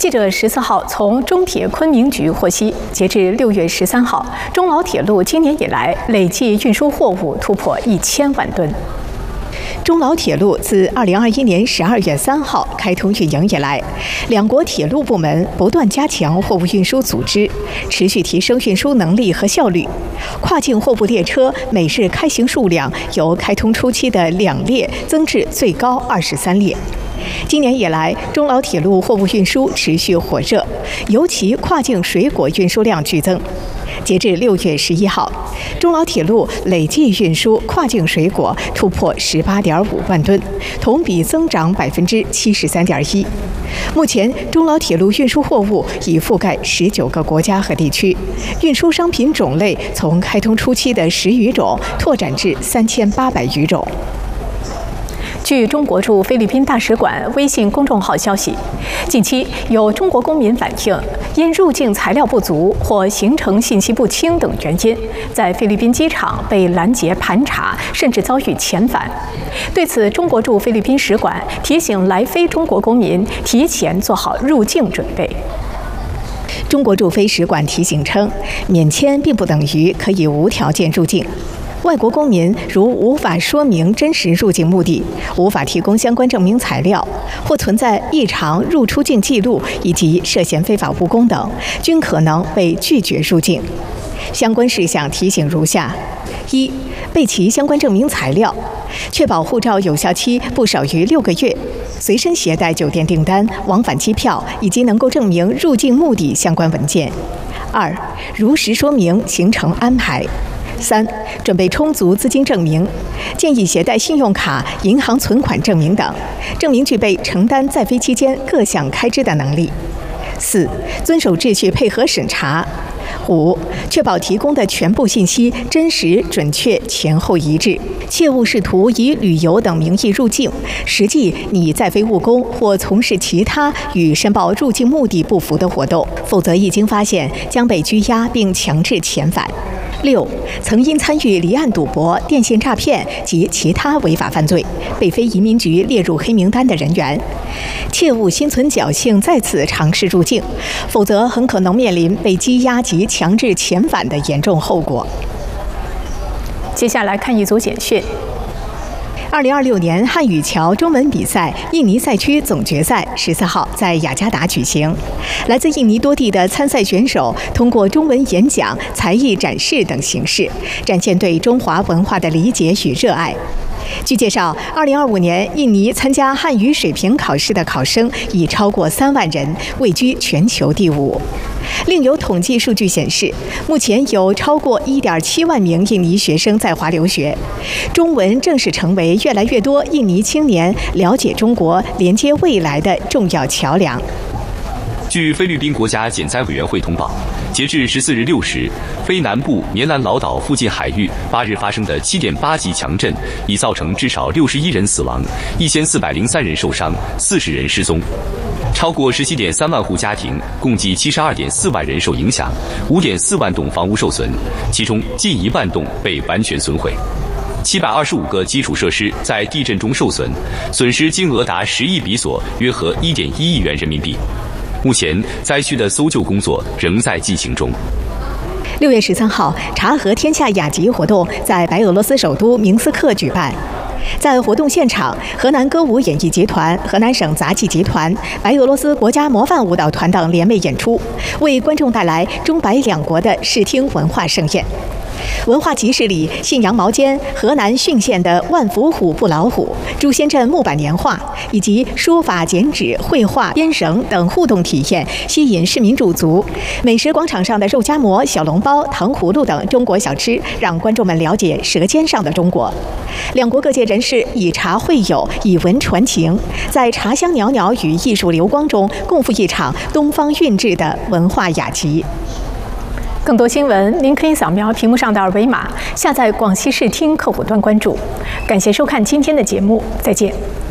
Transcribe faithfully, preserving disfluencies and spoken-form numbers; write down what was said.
记者十四号从中铁昆明局获悉，截至六月十三号，中老铁路今年以来累计运输货物突破一千万吨。中老铁路自二零二一年十二月三号开通运营以来，两国铁路部门不断加强货物运输组织，持续提升运输能力和效率。跨境货物列车每日开行数量由开通初期的两列增至最高二十三列。今年以来，中老铁路货物运输持续火热，尤其跨境水果运输量剧增。截至六月十一号，中老铁路累计运输跨境水果突破十八点五万吨，同比增长百分之七十三点一。目前，中老铁路运输货物已覆盖十九个国家和地区，运输商品种类从开通初期的十余种拓展至三千八百余种。据中国驻菲律宾大使馆微信公众号消息，近期有中国公民反映，因入境材料不足或行程信息不清等原因，在菲律宾机场被拦截盘查，甚至遭遇遣返。对此，中国驻菲律宾使馆提醒来菲中国公民提前做好入境准备。中国驻菲使馆提醒称，免签并不等于可以无条件入境。外国公民如无法说明真实入境目的，无法提供相关证明材料，或存在异常入出境记录以及涉嫌非法务工等，均可能被拒绝入境。相关事项提醒如下：一、备齐相关证明材料，确保护照有效期不少于六个月，随身携带酒店订单、往返机票以及能够证明入境目的相关文件。二、如实说明行程安排。三、准备充足资金证明，建议携带信用卡、银行存款证明等，证明具备承担在菲期间各项开支的能力。四、遵守秩序，配合审查。五、确保提供的全部信息真实、准确、前后一致，切勿试图以旅游等名义入境，实际拟在菲务工或从事其他与申报入境目的不符的活动，否则一经发现将被拘押并强制遣返。六、曾因参与离岸赌博、电信诈骗及其他违法犯罪，被非移民局列入黑名单的人员，切勿心存侥幸再次尝试入境，否则很可能面临被羁押及强制遣返的严重后果。接下来看一组简讯。二零二六年汉语桥中文比赛印尼赛区总决赛十四号在雅加达举行。来自印尼多地的参赛选手通过中文演讲、才艺展示等形式，展现对中华文化的理解与热爱。据介绍，二零二五年印尼参加汉语水平考试的考生已超过三万人，位居全球第五。另有统计数据显示，目前有超过一点七万名印尼学生在华留学，中文正式成为越来越多印尼青年了解中国、连接未来的重要桥梁。 据菲律宾国家减灾委员会通报，截至十四日六时，菲南部棉兰老岛附近海域八日发生的七点八级强震，已造成至少六十一人死亡，一千四百零三人受伤，四十人失踪。超过十七点三万户家庭，共计七十二点四万人受影响，五点四万栋房屋受损，其中近一万栋被完全损毁。七百二十五个基础设施在地震中受损，损失金额达十亿比索，约合一点一亿元人民币。目前，灾区的搜救工作仍在进行中。 六月十三号，查核天下雅集活动在白俄罗斯首都明斯克举办。在活动现场，河南歌舞演艺集团、河南省杂技集团、白俄罗斯国家模范舞蹈团等联袂演出，为观众带来中白两国的视听文化盛宴。文化集市里，信阳毛尖、河南浚县的万福虎不老虎、朱仙镇木板年画以及书法、剪纸、绘画、编绳等互动体验，吸引市民驻足。美食广场上的肉夹馍、小笼包、糖葫芦等中国小吃，让观众们了解舌尖上的中国。两国各界人士以茶会友，以文传情，在茶香袅袅与艺术流光中，共赴一场东方韵致的文化雅集。更多新闻，您可以扫描屏幕上的二维码，下载广西视听客户端关注。感谢收看今天的节目，再见。